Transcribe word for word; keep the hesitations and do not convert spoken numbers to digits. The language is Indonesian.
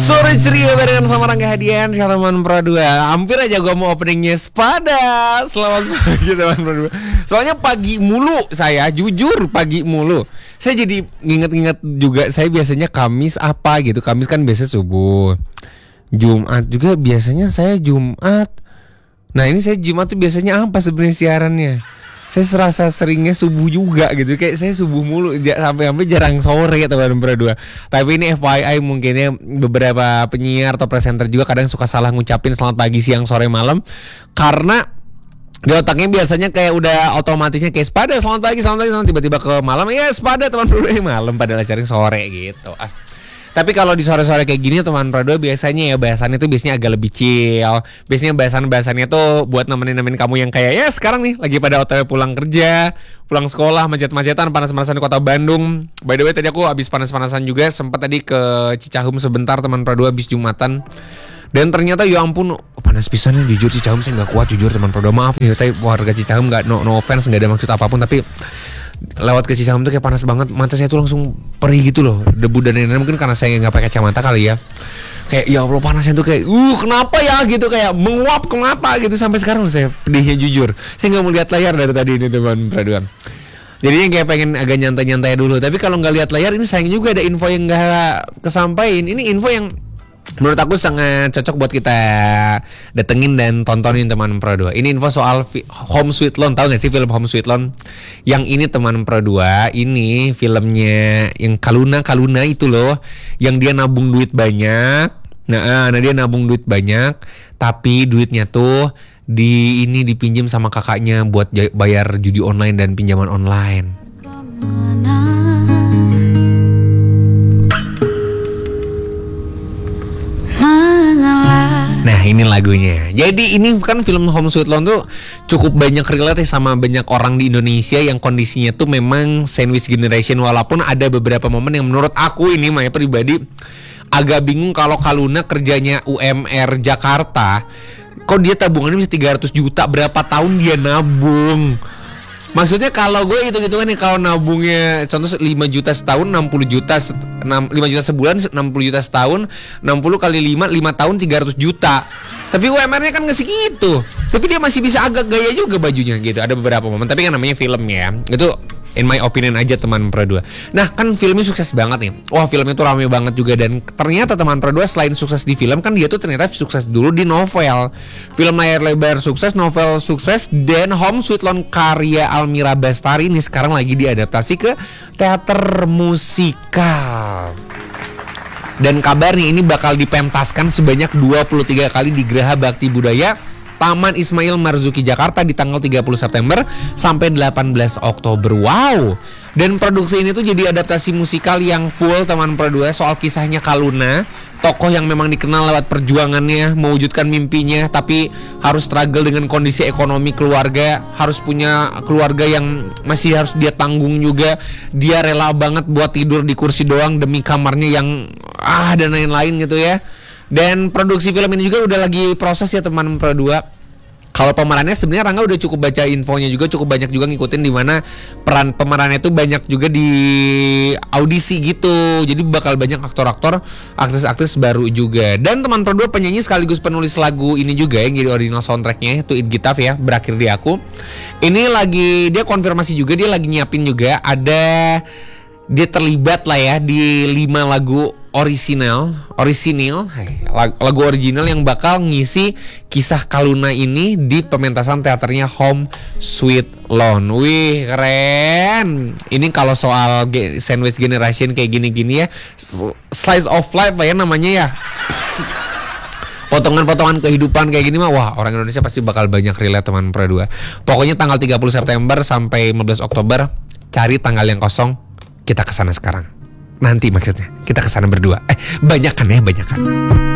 Sore ceria barengan sama Rangga Hadian, teman Pro dua. Hampir aja gue mau openingnya Sepada. Selamat pagi teman Pro dua. Soalnya pagi mulu saya, jujur pagi mulu. Saya jadi nginget-nginget juga, saya biasanya Kamis apa gitu. Kamis kan biasa subuh. Jumat juga biasanya saya Jumat. Nah ini saya Jumat tuh biasanya apa sebenarnya siarannya? Saya serasa seringnya subuh juga gitu. Kayak saya subuh mulu sampai-sampai jarang sore teman Pro dua. Tapi ini F Y I mungkinnya beberapa penyiar atau presenter juga kadang suka salah ngucapin selamat pagi, siang, sore, malam. Karena di otaknya biasanya kayak udah otomatisnya kayak Sepada, selamat pagi, selamat pagi, selamat tiba-tiba ke malam. Ya Sepada teman Pro dua malam padahal sering sore gitu. Ah. Tapi kalau di sore-sore kayak gini teman Pro dua biasanya ya bahasannya tuh biasanya agak lebih chill. Biasanya bahasan-bahasannya tuh buat nemenin-nemenin kamu yang kayak ya sekarang nih lagi pada O T W pulang kerja, pulang sekolah, macet-macetan, panas-panasan di kota Bandung. By the way tadi aku habis panas-panasan juga, sempat tadi ke Cicahum sebentar teman Pro dua habis Jumatan. Dan ternyata ya ampun panas pisannya, jujur Cicahum saya nggak kuat jujur teman Pro dua, maaf ya tapi warga Cicahum nggak, no, no offense, nggak ada maksud apapun, tapi lewat ke Cicahum tuh kayak panas banget, mata saya tuh langsung perih gitu loh, debu dan lain-lain. Mungkin karena saya nggak pakai kacamata kali ya, kayak ya Allah panasnya tuh kayak uh kenapa ya gitu, kayak menguap kenapa gitu. Sampai sekarang saya pedihnya jujur, saya nggak mau lihat layar dari tadi ini teman Pro dua. Jadinya kayak pengen agak nyantai-nyantai dulu, tapi kalau nggak lihat layar ini sayang juga, ada info yang nggak kesampaian. Ini info yang menurut aku sangat cocok buat kita datengin dan tontonin teman Pro dua. Ini info soal fi- Home Sweet Loan. Tahu gak sih film Home Sweet Loan? Yang ini teman Pro dua, ini filmnya yang Kaluna Kaluna itu loh, yang dia nabung duit banyak. Nah, nah dia nabung duit banyak, tapi duitnya tuh di ini dipinjam sama kakaknya buat bayar judi online dan pinjaman online. Nah ini lagunya. Jadi ini kan film Home Sweet Loan tuh cukup banyak relate sama banyak orang di Indonesia yang kondisinya tuh memang sandwich generation. Walaupun ada beberapa momen yang menurut aku ini Maya pribadi agak bingung kalau Kaluna kerjanya U M R Jakarta, kok dia tabungannya bisa tiga ratus juta, berapa tahun dia nabung. Maksudnya kalau gue hitung-hitungan nih, kalau nabungnya contoh lima juta setahun, enam puluh juta lima juta sebulan, enam puluh juta setahun, enam puluh kali lima, lima tahun tiga ratus juta. Tapi U M R-nya kan nggak segitu. Tapi dia masih bisa agak gaya juga bajunya gitu. Ada beberapa momen, tapi kan namanya film ya. Itu in my opinion aja teman Pro dua. Nah kan filmnya sukses banget nih. Wah filmnya tuh rame banget juga. Dan ternyata teman Pro dua selain sukses di film, kan dia tuh ternyata sukses dulu di novel. Film layar lebar sukses, novel sukses. Dan Home Sweet Loan karya Almira Bastari ini sekarang lagi diadaptasi ke teater musikal. Dan kabarnya ini bakal dipentaskan sebanyak dua puluh tiga kali di Geraha Bakti Budaya Taman Ismail Marzuki Jakarta di tanggal tiga puluh September sampai delapan belas Oktober. Wow. Dan produksi ini tuh jadi adaptasi musikal yang full teman Pro dua soal kisahnya Kaluna, tokoh yang memang dikenal lewat perjuangannya mewujudkan mimpinya, tapi harus struggle dengan kondisi ekonomi keluarga, harus punya keluarga yang masih harus dia tanggung juga. Dia rela banget buat tidur di kursi doang demi kamarnya yang ah dan lain-lain gitu ya. Dan produksi film ini juga udah lagi proses ya teman Pro dua. Kalau pemerannya sebenarnya Rangga udah cukup baca infonya juga, cukup banyak juga ngikutin di mana peran pemerannya tuh banyak juga di audisi gitu. Jadi bakal banyak aktor-aktor, aktris-aktris baru juga. Dan teman Pro dua penyanyi sekaligus penulis lagu ini juga yang jadi original soundtracknya itu It Gitaf ya, Berakhir di Aku. Ini lagi dia konfirmasi juga, dia lagi nyiapin juga ada dia terlibat lah ya di lima lagu orisinal, orisinil, lagu original yang bakal ngisi kisah Kaluna ini di pementasan teaternya Home Sweet Loan. Wih keren. Ini kalau soal ge- sandwich generation kayak gini-gini ya, slice of life lah ya namanya ya. Potongan-potongan kehidupan kayak gini mah wah orang Indonesia pasti bakal banyak relate teman Pro dua. Pokoknya tanggal tiga puluh September sampai lima belas Oktober, cari tanggal yang kosong, kita kesana sekarang. Nanti maksudnya kita kesana berdua. Eh banyak kan ya, banyak kan.